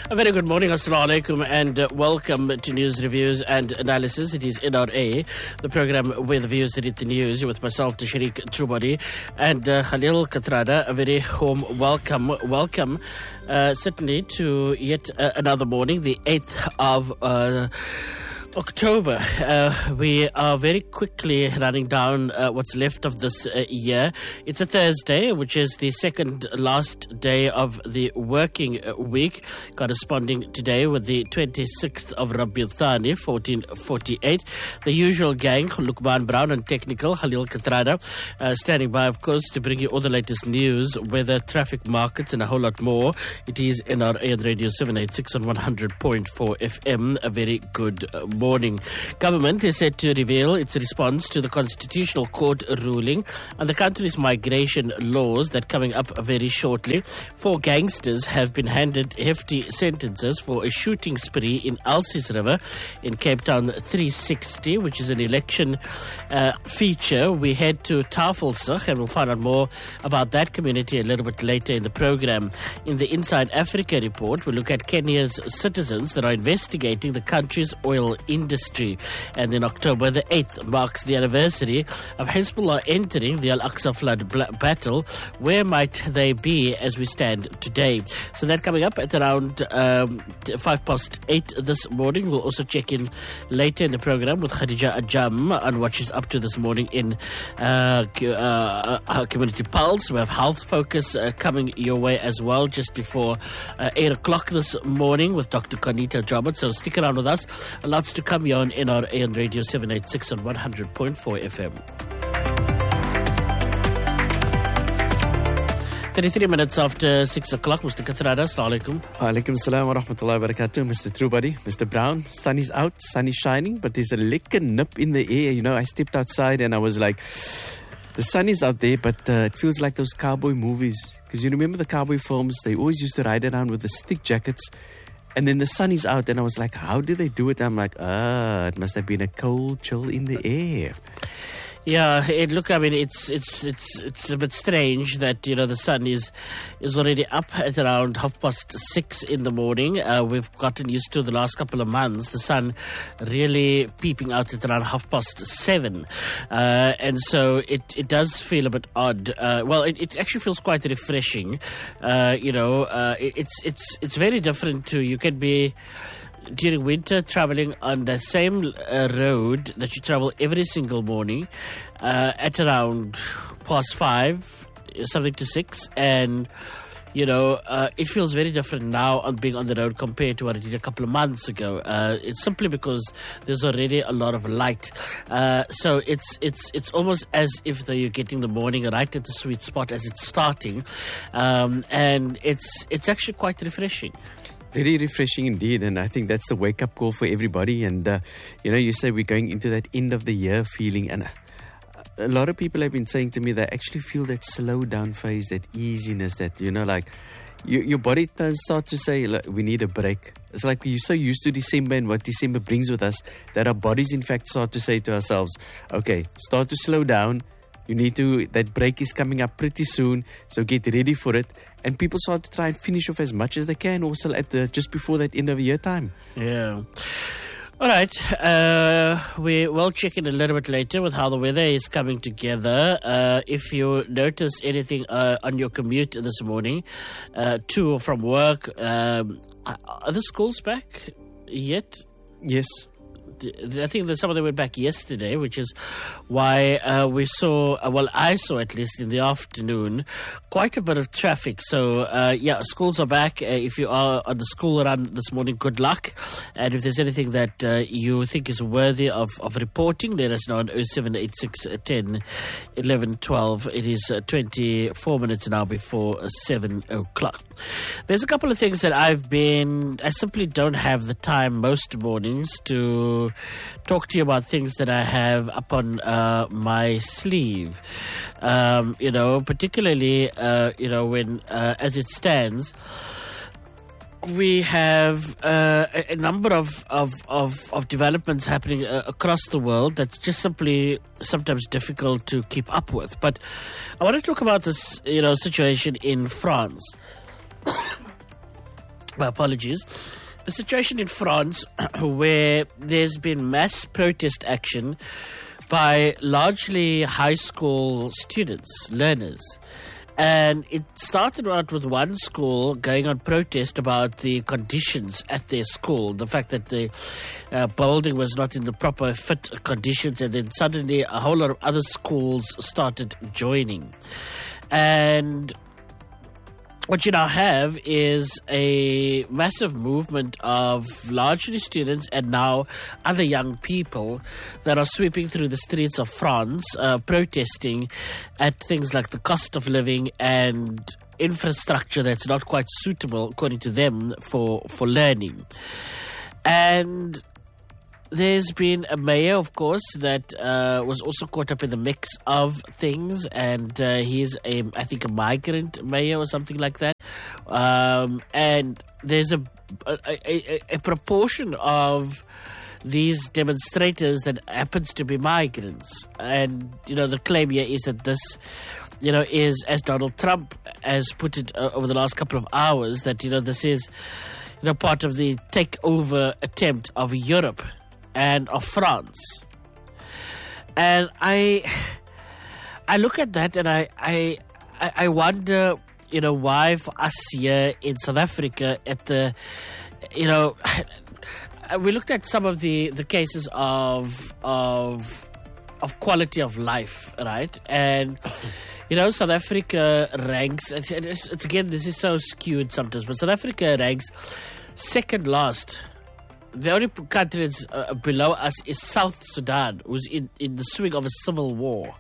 A very good morning, assalamu alaikum, and welcome to News Reviews and Analysis. It is NRA, the program where the views that hit the news, with myself, Tashriq Trubadi, and Khalil Katrada. A very warm welcome, certainly to yet another morning, the 8th of October. We are very quickly running down what's left of this year. It's a Thursday, which is the second last day of the working week, corresponding today with the 26th of Rabiul Thani, 1448. The usual gang, Lukman Brown and technical, Khalil Katrada, standing by, of course, to bring you all the latest news, weather, traffic, markets, and a whole lot more. It is NRA and Radio 786 on 100.4 FM. A very good morning. Government is set to reveal its response to the Constitutional Court ruling on the country's migration laws that coming up very shortly. 4 gangsters have been handed hefty sentences for a shooting spree in Alsis River in Cape Town 360, which is an election feature. We head to Tafelsig and we'll find out more about that community a little bit later in the program. In the Inside Africa report, we'll look at Kenya's citizens that are investigating the country's oil industry. And then October the 8th marks the anniversary of Hezbollah entering the Al-Aqsa flood battle. Where might they be as we stand today? So that coming up at around 8:05 this morning. We'll also check in later in the program with Khadija Ajam on what she's up to this morning in Community Pulse. We have Health Focus coming your way as well just before 8 o'clock this morning with Dr. Konita Jobert. So stick around with us. Lots to come here on NRA and Radio 786 on 100.4 FM. 33 minutes after 6 o'clock, Mr. Katrada, assalamu alaikum. Alaikum salam wa rahmatullahi wa barakatuh, Mr. Trubadi, Mr. Brown. Sun is out, sun is shining, but there's a lekker nip in the air. You know, I stepped outside and I was like, the sun is out there, but it feels like those cowboy movies. Because you remember the cowboy films, they always used to ride around with the thick jackets. And then the sun is out, and I was like, how did they do it? I'm like, it must have been a cold chill in the air. Yeah, look, I mean, it's a bit strange that, you know, the sun is already up at around 6:30 in the morning. We've gotten used to the last couple of months, the sun really peeping out at around 7:30. And so it does feel a bit odd. Well, it actually feels quite refreshing. It's very different to, you can be during winter traveling on the same road that you travel every single morning at around 5:30, something to 6, and you know, it feels very different now on being on the road compared to what it did a couple of months ago. It's simply because there's already a lot of light. So it's almost as if though you're getting the morning right at the sweet spot as it's starting, and it's actually quite refreshing. Very refreshing indeed, and I think that's the wake-up call for everybody. And, you say we're going into that end-of-the-year feeling, and a lot of people have been saying to me they actually feel that slow-down phase, that easiness, that, like, your body starts to say, look, we need a break. It's like we're so used to December and what December brings with us that our bodies, in fact, start to say to ourselves, okay, start to slow down. You need to, that break is coming up pretty soon, so get ready for it. And people start to try and finish off as much as they can also at just before that end of year time. Yeah. All right. We will check in a little bit later with how the weather is coming together. If you notice anything on your commute this morning, to or from work, are the schools back yet? Yes. I think that some of them went back yesterday, which is why we saw, I saw at least in the afternoon, quite a bit of traffic. So, schools are back. If you are on the school run this morning, good luck. And if there's anything that you think is worthy of reporting, let us know on 0786 10 11 12. It is 24 minutes now before 7 o'clock. There's a couple of things that I simply don't have the time most mornings to talk to you about things that I have up on my sleeve. Particularly, when, as it stands, we have a number of developments happening across the world that's just simply sometimes difficult to keep up with. But I want to talk about this, situation in France. My apologies. The situation in France where there's been mass protest action by largely high school students, learners. And it started out with one school going on protest about the conditions at their school, the fact that the building was not in the proper fit conditions, and then suddenly a whole lot of other schools started joining. And what you now have is a massive movement of largely students and now other young people that are sweeping through the streets of France, protesting at things like the cost of living and infrastructure that's not quite suitable, according to them, for learning. And there's been a mayor, of course, that was also caught up in the mix of things, and he's, I think, a migrant mayor or something like that. And there's a proportion of these demonstrators that happens to be migrants. And, the claim here is that this, is, as Donald Trump has put it over the last couple of hours, that, this is, part of the takeover attempt of Europe and of France. And I look at that and I wonder, why for us here in South Africa at the, we looked at some of the cases of quality of life, right? And South Africa ranks, it's again, this is so skewed sometimes, but South Africa ranks second last. The only country that's below us is South Sudan, who's in the swing of a civil war.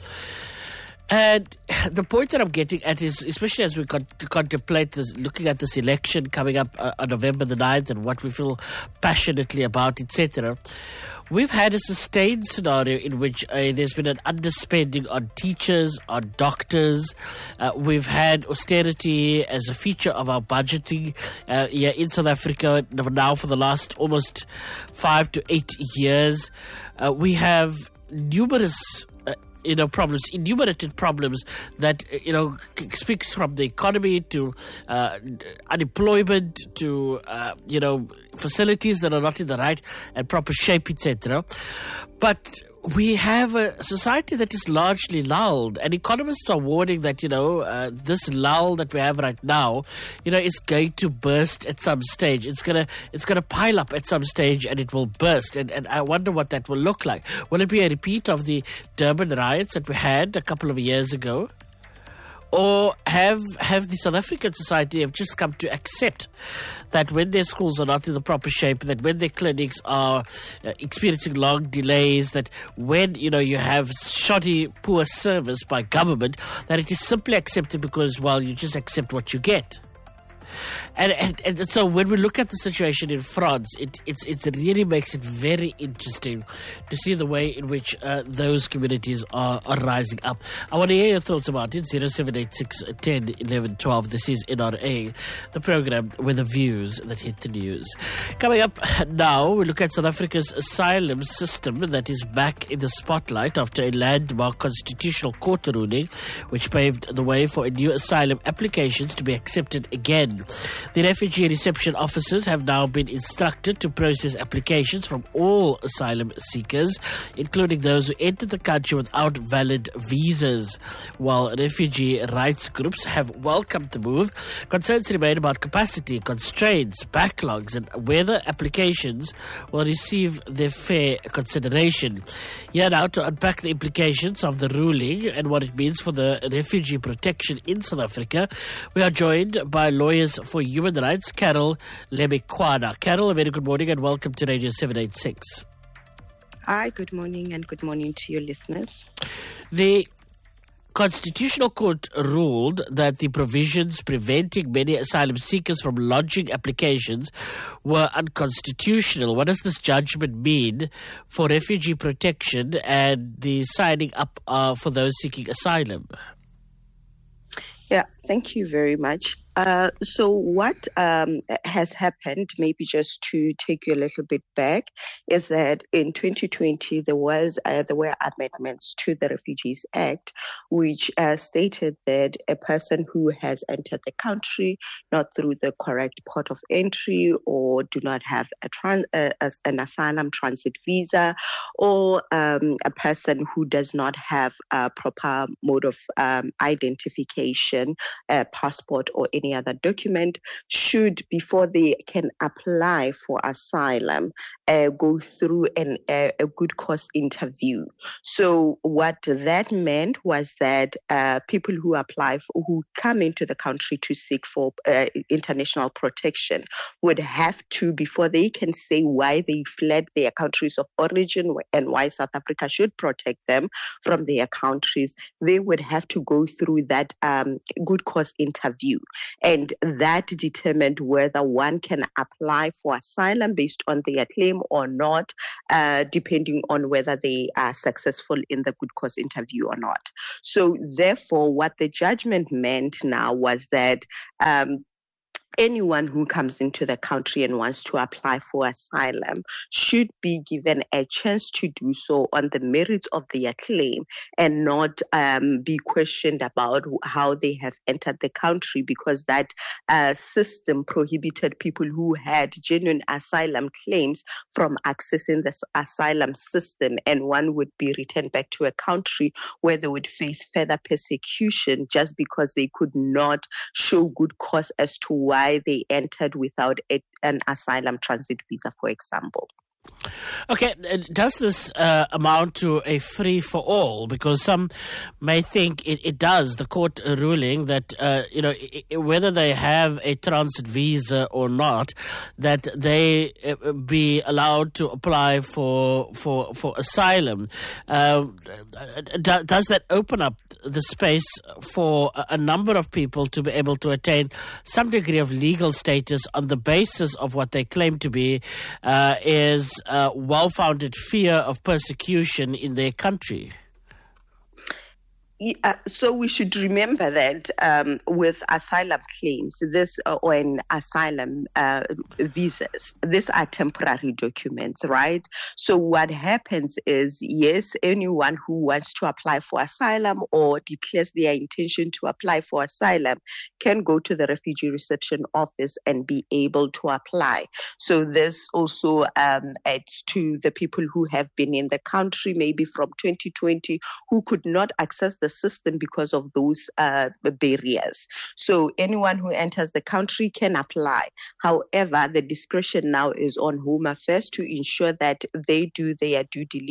And the point that I'm getting at is, especially as we contemplate this, looking at this election coming up on November the 9th and what we feel passionately about, etc., we've had a sustained scenario in which there's been an underspending on teachers, on doctors. We've had austerity as a feature of our budgeting here in South Africa now for the last almost 5 to 8 years. We have numerous problems, enumerated problems that, speaks from the economy to unemployment to, facilities that are not in the right and proper shape, etc. But we have a society that is largely lulled, and economists are warning that, this lull that we have right now, is going to burst at some stage. It's gonna pile up at some stage and it will burst. And I wonder what that will look like. Will it be a repeat of the Durban riots that we had a couple of years ago? Or have the South African society have just come to accept that when their schools are not in the proper shape, that when their clinics are experiencing long delays, that when, you have shoddy, poor service by government, that it is simply accepted because, well, you just accept what you get. And so when we look at the situation in France, it really makes it very interesting to see the way in which those communities are rising up. I want to hear your thoughts about it. 0786 10 11 12. This is NRA, the program with the views that hit the news. Coming up now, we look at South Africa's asylum system that is back in the spotlight after a landmark constitutional court ruling which paved the way for new asylum applications to be accepted again. The refugee reception officers have now been instructed to process applications from all asylum seekers, including those who entered the country without valid visas. While refugee rights groups have welcomed the move, concerns remain about capacity, constraints, backlogs, and whether applications will receive their fair consideration. Here now to unpack the implications of the ruling and what it means for the refugee protection in South Africa, we are joined by lawyers for human rights, Carol Lebekwana. Carol, a very good morning and welcome to Radio 786. Hi, good morning and good morning to your listeners. The Constitutional Court ruled that the provisions preventing many asylum seekers from lodging applications were unconstitutional. What does this judgment mean for refugee protection and the signing up for those seeking asylum? Yeah, thank you very much. So what has happened, maybe just to take you a little bit back, is that in 2020 there were amendments to the Refugees Act, which stated that a person who has entered the country not through the correct port of entry, or do not have an asylum transit visa, or a person who does not have a proper mode of identification, a passport or any other document, should, before they can apply for asylum, go through a good cause interview. So what that meant was that people who come into the country to seek for international protection would have to, before they can say why they fled their countries of origin and why South Africa should protect them from their countries, they would have to go through that good cause interview. And that determined whether one can apply for asylum based on their claim or not, depending on whether they are successful in the good cause interview or not. So therefore, what the judgment meant now was that anyone who comes into the country and wants to apply for asylum should be given a chance to do so on the merits of their claim, and not be questioned about how they have entered the country, because that system prohibited people who had genuine asylum claims from accessing the asylum system, and one would be returned back to a country where they would face further persecution just because they could not show good cause as to why they entered without an asylum transit visa, for example. Okay, does this amount to a free-for-all? Because some may think it does. The court ruling that, whether they have a transit visa or not, that they be allowed to apply for asylum. Does that open up the space for a number of people to be able to attain some degree of legal status on the basis of what they claim to be is well-founded fear of persecution in their country? So we should remember that with asylum claims, or in asylum visas, these are temporary documents, right? So what happens is, yes, anyone who wants to apply for asylum or declares their intention to apply for asylum can go to the Refugee Reception Office and be able to apply. So this also adds to the people who have been in the country maybe from 2020 who could not access the system because of those barriers. So anyone who enters the country can apply. However, the discretion now is on Home Affairs to ensure that they do their due diligence